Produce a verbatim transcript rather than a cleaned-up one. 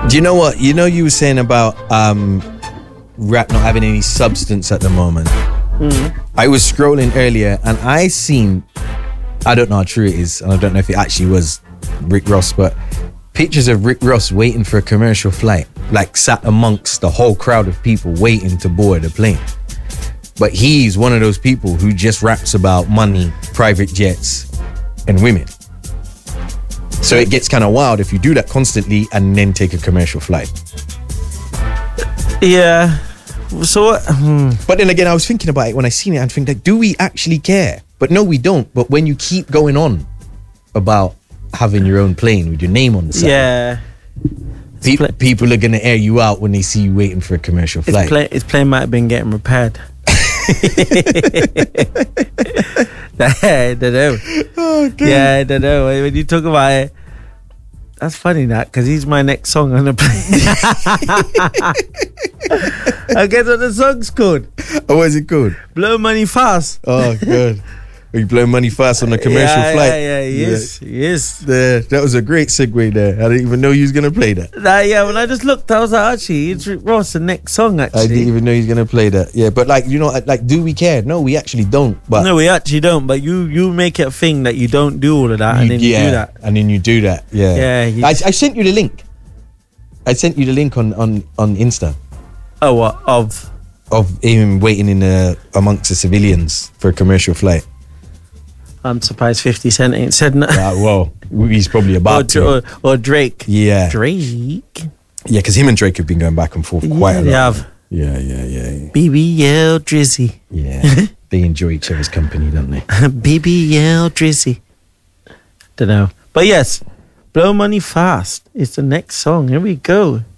Do you know what? You know, you were saying about um, rap not having any substance at the moment. Mm. I was scrolling earlier and I seen, I don't know how true it is, and I don't know if it actually was Rick Ross, but pictures of Rick Ross waiting for a commercial flight, like sat amongst the whole crowd of people waiting to board a plane. But he's one of those people who just raps about money, private jets, and women. So it gets kind of wild if you do that constantly and then take a commercial flight. Yeah. So what? Hmm. But then again, I was thinking about it when I seen it and think like, do we actually care? But no, we don't. But when you keep going on about having your own plane with your name on the side, Yeah. pe- pla- people are gonna air you out when they see you waiting for a commercial His, flight. play, his plane might have been getting repaired. I don't know. Oh, God. Yeah, I don't know. When you talk about it, that's funny, that, because he's my next song on the plane. I guess what the song's called. Oh, what is it called? Blow Money Fast. Oh, good. You blow money fast on a commercial yeah, flight. Yeah, yeah, yes, yes. There, that was a great segue there. I didn't even know you was gonna play that. Nah, yeah, when I just looked, I was like, actually, it's Rick Ross, the next song, actually. I didn't even know he was gonna play that. Yeah, but like, you know, like, do we care? No, we actually don't. But No, we actually don't, but you you make it a thing that you don't do all of that, and then yeah, you do that. and then you do that. Yeah, Yeah, you- I, I sent you the link. I sent you the link on on on Insta Oh, what? Of? of him waiting in the amongst the civilians for a commercial flight. I'm surprised fifty Cent ain't said nothing. Uh, well, he's probably or, about to. or, or Drake. Yeah, Drake? yeah, because him and Drake have been going back and forth quite Yeah, a they lot. have. Yeah, yeah, yeah, B B L Drizzy. yeah. They enjoy each other's company, don't they? B B L Drizzy. Don't know. But yes, Blow Money Fast is the next song. Here we go.